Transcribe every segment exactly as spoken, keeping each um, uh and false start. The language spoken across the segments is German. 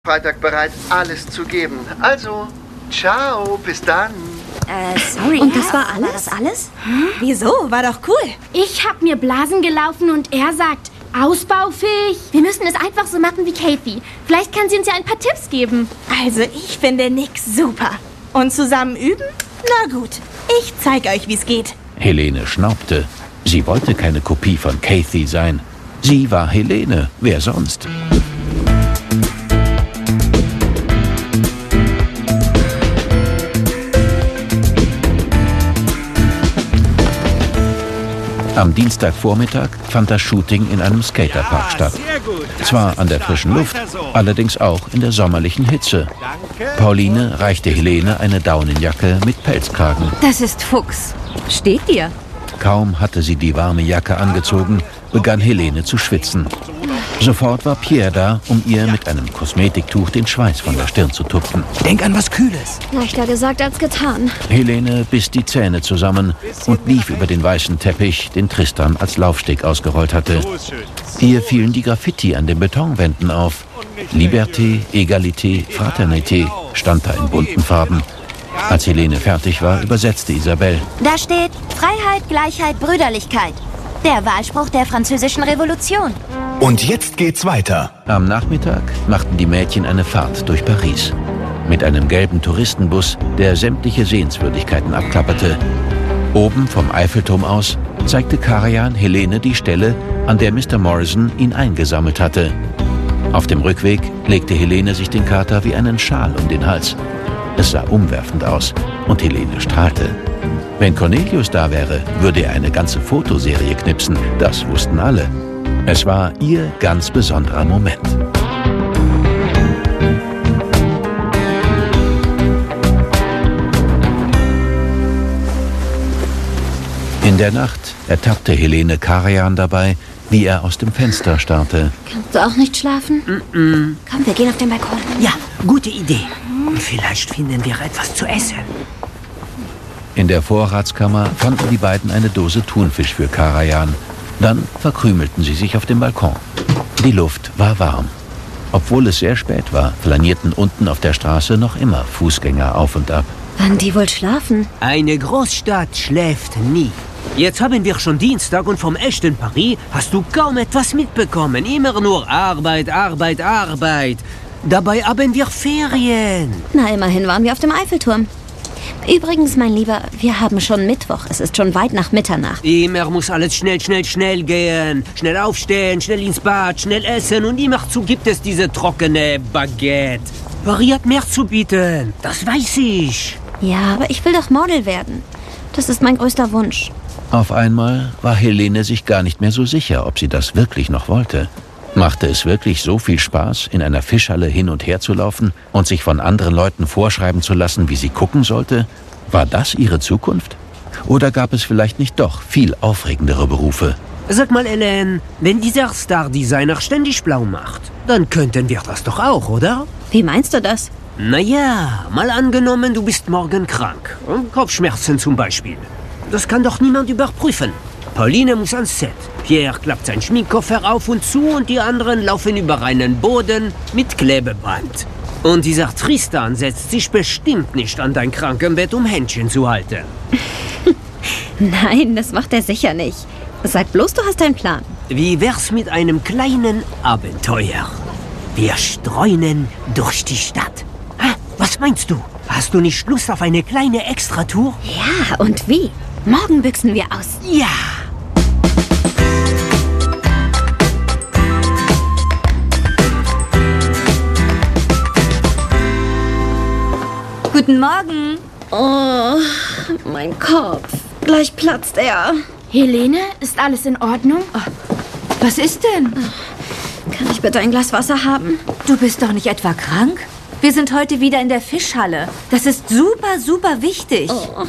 Freitag bereit, alles zu geben. Also, ciao, bis dann. Äh, sorry. Und das war alles? War das alles? Hm? Wieso? War doch cool. Ich hab mir Blasen gelaufen und er sagt, ausbaufähig. Wir müssen es einfach so machen wie Kathy. Vielleicht kann sie uns ja ein paar Tipps geben. Also, ich finde Nick super. Und zusammen üben? Na gut, ich zeig euch, wie's geht. Helene schnaubte. Sie wollte keine Kopie von Kathy sein. Sie war Helene, wer sonst? Am Dienstagvormittag fand das Shooting in einem Skaterpark statt. Zwar an der frischen Luft, allerdings auch in der sommerlichen Hitze. Pauline reichte Helene eine Daunenjacke mit Pelzkragen. Das ist Fuchs. Steht dir? Kaum hatte sie die warme Jacke angezogen, begann Helene zu schwitzen. Sofort war Pierre da, um ihr mit einem Kosmetiktuch den Schweiß von der Stirn zu tupfen. Denk an was Kühles. Leichter gesagt als getan. Helene biss die Zähne zusammen und lief über den weißen Teppich, den Tristan als Laufsteg ausgerollt hatte. Ihr fielen die Graffiti an den Betonwänden auf. Liberté, Egalité, Fraternité stand da in bunten Farben. Als Helene fertig war, übersetzte Isabelle. Da steht Freiheit, Gleichheit, Brüderlichkeit. Der Wahlspruch der Französischen Revolution. Und jetzt geht's weiter. Am Nachmittag machten die Mädchen eine Fahrt durch Paris. Mit einem gelben Touristenbus, der sämtliche Sehenswürdigkeiten abklapperte. Oben vom Eiffelturm aus zeigte Karajan Helene die Stelle, an der Mister Morrison ihn eingesammelt hatte. Auf dem Rückweg legte Helene sich den Kater wie einen Schal um den Hals. Es sah umwerfend aus und Helene strahlte. Wenn Cornelius da wäre, würde er eine ganze Fotoserie knipsen. Das wussten alle. Es war ihr ganz besonderer Moment. In der Nacht ertappte Helene Karajan dabei, wie er aus dem Fenster starrte. Kannst du auch nicht schlafen? Mm-mm. Komm, wir gehen auf den Balkon. Ja, gute Idee. Vielleicht finden wir etwas zu essen. In der Vorratskammer fanden die beiden eine Dose Thunfisch für Karajan. Dann verkrümelten sie sich auf dem Balkon. Die Luft war warm. Obwohl es sehr spät war, flanierten unten auf der Straße noch immer Fußgänger auf und ab. Wann die wohl schlafen? Eine Großstadt schläft nie. Jetzt haben wir schon Dienstag und vom echten Paris hast du kaum etwas mitbekommen. Immer nur Arbeit, Arbeit, Arbeit. Dabei haben wir Ferien. Na, immerhin waren wir auf dem Eiffelturm. Übrigens, mein Lieber, wir haben schon Mittwoch. Es ist schon weit nach Mitternacht. Immer muss alles schnell, schnell, schnell gehen. Schnell aufstehen, schnell ins Bad, schnell essen. Und immerzu gibt es diese trockene Baguette. Paris hat mehr zu bieten. Das weiß ich. Ja, aber ich will doch Model werden. Das ist mein größter Wunsch. Auf einmal war Helene sich gar nicht mehr so sicher, ob sie das wirklich noch wollte. Machte es wirklich so viel Spaß, in einer Fischhalle hin und her zu laufen und sich von anderen Leuten vorschreiben zu lassen, wie sie gucken sollte? War das ihre Zukunft? Oder gab es vielleicht nicht doch viel aufregendere Berufe? Sag mal, Hélène, wenn dieser Star-Designer ständig blau macht, dann könnten wir das doch auch, oder? Wie meinst du das? Naja, mal angenommen, du bist morgen krank. Kopfschmerzen zum Beispiel. Das kann doch niemand überprüfen. Pauline muss ans Set. Pierre klappt seinen Schminkkoffer auf und zu und die anderen laufen über einen Boden mit Klebeband. Und dieser Tristan setzt sich bestimmt nicht an dein Krankenbett, um Händchen zu halten. Nein, das macht er sicher nicht. Sag bloß, du hast einen Plan. Wie wär's mit einem kleinen Abenteuer? Wir streunen durch die Stadt. Ha, was meinst du? Hast du nicht Lust auf eine kleine Extratour? Ja, und wie? Morgen büchsen wir aus. Ja! Guten Morgen. Oh, mein Kopf. Gleich platzt er. Helene, ist alles in Ordnung? Was ist denn? Kann ich bitte ein Glas Wasser haben? Du bist doch nicht etwa krank? Wir sind heute wieder in der Fischhalle. Das ist super, super wichtig. Oh.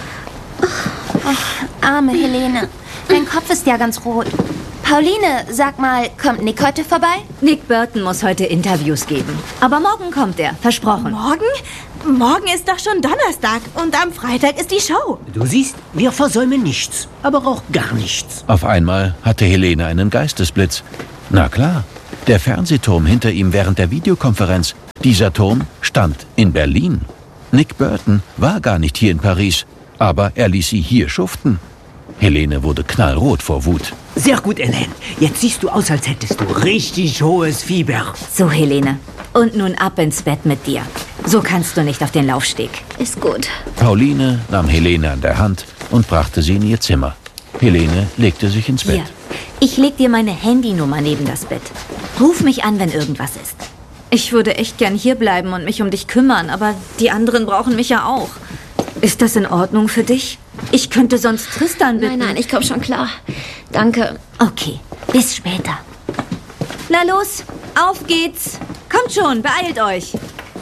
Ach, arme Helene. Dein Kopf ist ja ganz rot. Pauline, sag mal, kommt Nick heute vorbei? Nick Burton muss heute Interviews geben. Aber morgen kommt er, versprochen. Morgen? Morgen ist doch schon Donnerstag und am Freitag ist die Show. Du siehst, wir versäumen nichts, aber auch gar nichts. Auf einmal hatte Helene einen Geistesblitz. Na klar, Der Fernsehturm hinter ihm während der Videokonferenz. Dieser Turm stand in Berlin. Nick Burton war gar nicht hier in Paris, aber er ließ sie hier schuften. Helene wurde knallrot vor Wut. Sehr gut, Helene. Jetzt siehst du aus, als hättest du richtig hohes Fieber. So, Helene. Und nun ab ins Bett mit dir. So kannst du nicht auf den Laufsteg. Ist gut. Pauline nahm Helene an der Hand und brachte sie in ihr Zimmer. Helene legte sich ins Bett. Hier, ich leg dir meine Handynummer neben das Bett. Ruf mich an, wenn irgendwas ist. Ich würde echt gern hierbleiben und mich um dich kümmern, aber die anderen brauchen mich ja auch. Ist das in Ordnung für dich? Ich könnte sonst Tristan bitten. Nein, nein, ich komme schon klar. Danke. Okay, bis später. Na los, auf geht's. Kommt schon, beeilt euch.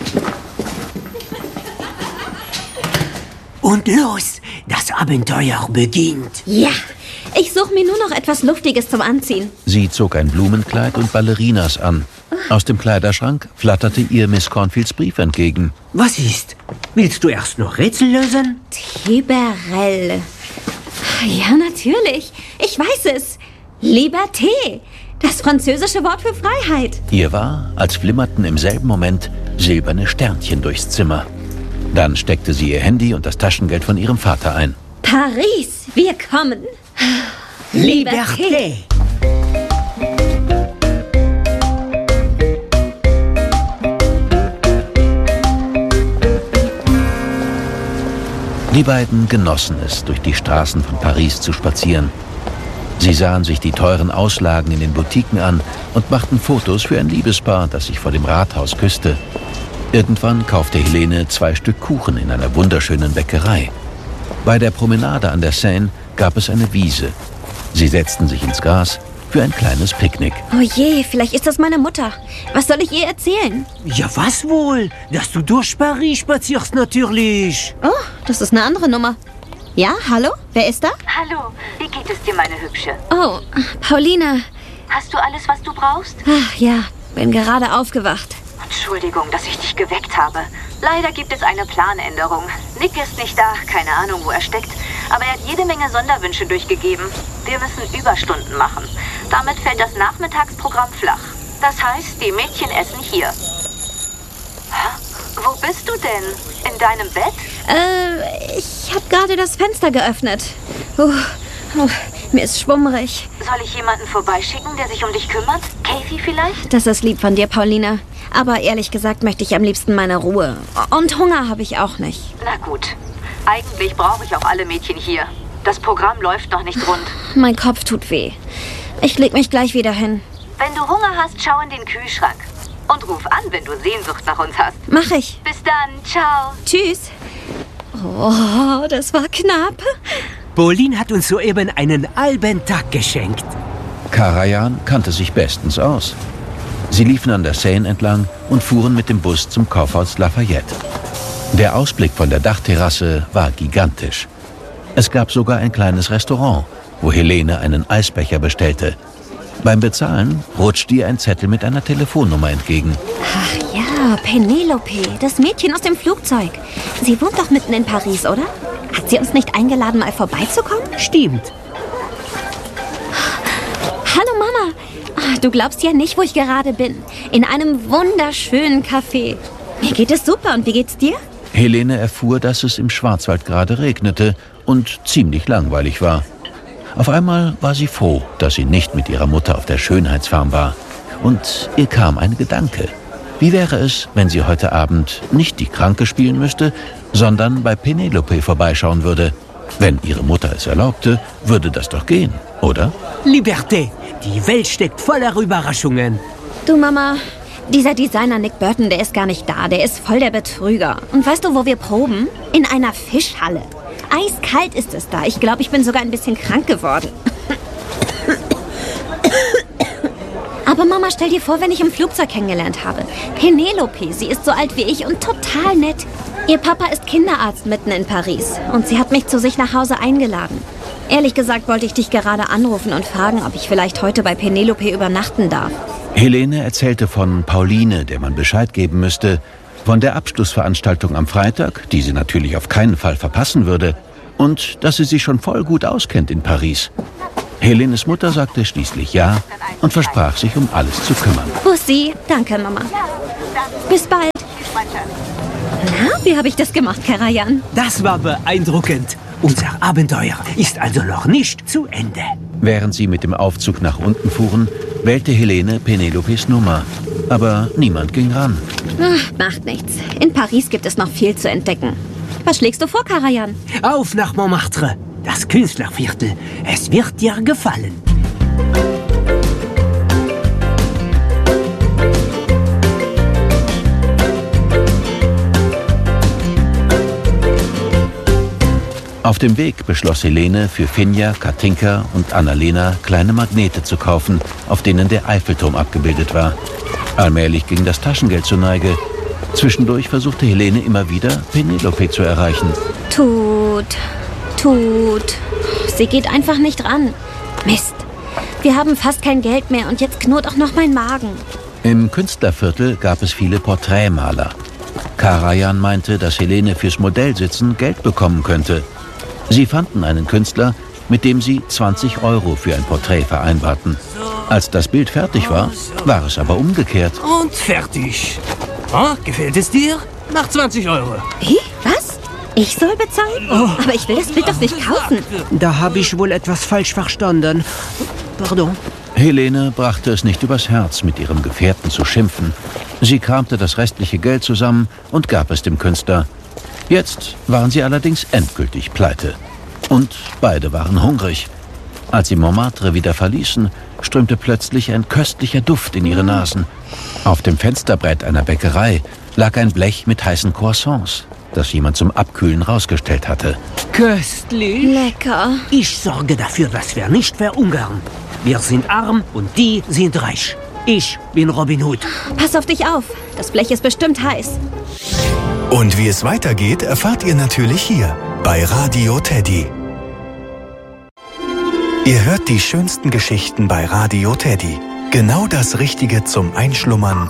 Und los, das Abenteuer beginnt. Ja, ich suche mir nur noch etwas Luftiges zum Anziehen. Sie zog ein Blumenkleid und Ballerinas an. Aus dem Kleiderschrank flatterte ihr Miss Cornfields Brief entgegen. Was ist? Willst du erst noch Rätsel lösen? Tiberell. Ja, natürlich. Ich weiß es. Liberté. Das französische Wort für Freiheit. Ihr war, als flimmerten im selben Moment silberne Sternchen durchs Zimmer. Dann steckte sie ihr Handy und das Taschengeld von ihrem Vater ein. Paris, wir kommen. Liberté. Die beiden genossen es, durch die Straßen von Paris zu spazieren. Sie sahen sich die teuren Auslagen in den Boutiquen an und machten Fotos für ein Liebespaar, das sich vor dem Rathaus küsste. Irgendwann kaufte Helene zwei Stück Kuchen in einer wunderschönen Bäckerei. Bei der Promenade an der Seine gab es eine Wiese. Sie setzten sich ins Gras für ein kleines Picknick. Oh je, vielleicht ist das meine Mutter. Was soll ich ihr erzählen? Ja, was wohl? Dass du durch Paris spazierst, natürlich. Oh, das ist eine andere Nummer. Ja, hallo? Wer ist da? Hallo, wie geht es dir, meine Hübsche? Oh, Pauline. Hast du alles, was du brauchst? Ach ja, bin gerade aufgewacht. Entschuldigung, dass ich dich geweckt habe. Leider gibt es eine Planänderung. Nick ist nicht da, keine Ahnung, wo er steckt. Aber er hat jede Menge Sonderwünsche durchgegeben. Wir müssen Überstunden machen. Damit fällt das Nachmittagsprogramm flach. Das heißt, die Mädchen essen hier. Hä? Wo bist du denn? In deinem Bett? Äh, ich habe gerade das Fenster geöffnet. Uh, uh, mir ist schwummrig. Soll ich jemanden vorbeischicken, der sich um dich kümmert? Kathy vielleicht? Das ist lieb von dir, Pauline. Aber ehrlich gesagt möchte ich am liebsten meine Ruhe. Und Hunger habe ich auch nicht. Na gut. Eigentlich brauche ich auch alle Mädchen hier. Das Programm läuft noch nicht rund. Mein Kopf tut weh. Ich leg mich gleich wieder hin. Wenn du Hunger hast, schau in den Kühlschrank. Und ruf an, wenn du Sehnsucht nach uns hast. Mach ich. Bis dann. Ciao. Tschüss. Oh, das war knapp. Pauline hat uns soeben einen halben Tag geschenkt. Karajan kannte sich bestens aus. Sie liefen an der Seine entlang und fuhren mit dem Bus zum Kaufhaus Lafayette. Der Ausblick von der Dachterrasse war gigantisch. Es gab sogar ein kleines Restaurant, wo Helene einen Eisbecher bestellte. Beim Bezahlen rutschte ihr ein Zettel mit einer Telefonnummer entgegen. Ach ja, Penelope, das Mädchen aus dem Flugzeug. Sie wohnt doch mitten in Paris, oder? Hat sie uns nicht eingeladen, mal vorbeizukommen? Stimmt. Hallo Mama. Du glaubst ja nicht, wo ich gerade bin. In einem wunderschönen Café. Mir geht es super. Und wie geht's dir? Helene erfuhr, dass es im Schwarzwald gerade regnete und ziemlich langweilig war. Auf einmal war sie froh, dass sie nicht mit ihrer Mutter auf der Schönheitsfarm war. Und ihr kam ein Gedanke. Wie wäre es, wenn sie heute Abend nicht die Kranke spielen müsste, sondern bei Penelope vorbeischauen würde? Wenn ihre Mutter es erlaubte, würde das doch gehen, oder? Liberté. Die Welt steckt voller Überraschungen. Du, Mama, dieser Designer Nick Burton, der ist gar nicht da. Der ist voll der Betrüger. Und weißt du, wo wir proben? In einer Fischhalle. Eiskalt ist es da. Ich glaube, ich bin sogar ein bisschen krank geworden. Aber Mama, stell dir vor, wenn ich im Flugzeug kennengelernt habe. Penelope, sie ist so alt wie ich und total nett. Ihr Papa ist Kinderarzt mitten in Paris. Und sie hat mich zu sich nach Hause eingeladen. Ehrlich gesagt wollte ich dich gerade anrufen und fragen, ob ich vielleicht heute bei Penelope übernachten darf. Helene erzählte von Pauline, der man Bescheid geben müsste, von der Abschlussveranstaltung am Freitag, die sie natürlich auf keinen Fall verpassen würde, und dass sie sich schon voll gut auskennt in Paris. Helenes Mutter sagte schließlich ja und versprach sich, um alles zu kümmern. Bussi, danke, Mama. Bis bald. Na, wie habe ich das gemacht, Karajan? Das war beeindruckend. Unser Abenteuer ist also noch nicht zu Ende. Während sie mit dem Aufzug nach unten fuhren, wählte Helene Penelopes Nummer. Aber niemand ging ran. Ach, macht nichts. In Paris gibt es noch viel zu entdecken. Was schlägst du vor, Karajan? Auf nach Montmartre, das Künstlerviertel. Es wird dir gefallen. Auf dem Weg beschloss Helene, für Finja, Katinka und Annalena kleine Magnete zu kaufen, auf denen der Eiffelturm abgebildet war. Allmählich ging das Taschengeld zur Neige. Zwischendurch versuchte Helene immer wieder, Penelope zu erreichen. Tut, tut. Sie geht einfach nicht ran. Mist. Wir haben fast kein Geld mehr und jetzt knurrt auch noch mein Magen. Im Künstlerviertel gab es viele Porträtmaler. Karajan meinte, dass Helene fürs Modellsitzen Geld bekommen könnte. Sie fanden einen Künstler, mit dem sie zwanzig Euro für ein Porträt vereinbarten. Als das Bild fertig war, war es aber umgekehrt. Und fertig. Oh, gefällt es dir? Nach zwanzig Euro. Wie? Was? Ich soll bezahlen? Oh. Aber ich will das Bild doch nicht kaufen. Da habe ich wohl etwas falsch verstanden. Pardon. Helene brachte es nicht übers Herz, mit ihrem Gefährten zu schimpfen. Sie kramte das restliche Geld zusammen und gab es dem Künstler. Jetzt waren sie allerdings endgültig pleite. Und beide waren hungrig. Als sie Montmartre wieder verließen, strömte plötzlich ein köstlicher Duft in ihre Nasen. Auf dem Fensterbrett einer Bäckerei lag ein Blech mit heißen Croissants, das jemand zum Abkühlen rausgestellt hatte. Köstlich. Lecker. Ich sorge dafür, dass wir nicht verhungern. Wir sind arm und die sind reich. Ich bin Robin Hood. Pass auf dich auf. Das Blech ist bestimmt heiß. Und wie es weitergeht, erfahrt ihr natürlich hier bei Radio Teddy. Ihr hört die schönsten Geschichten bei Radio Teddy. Genau das Richtige zum Einschlummern